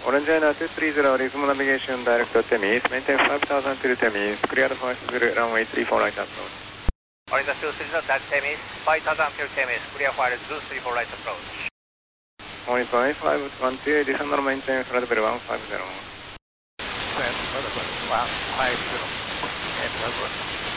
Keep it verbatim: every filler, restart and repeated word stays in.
Orange China two three zero, resume navigation direct to Temis, maintain five thousand to Temis, clear the flight through runway three four right approach. Orange two three zero, direct Temis, five thousand to Temis, clear flight two three four right approach. Orange five five one two, descend and maintain flight level one five zero. one five zero.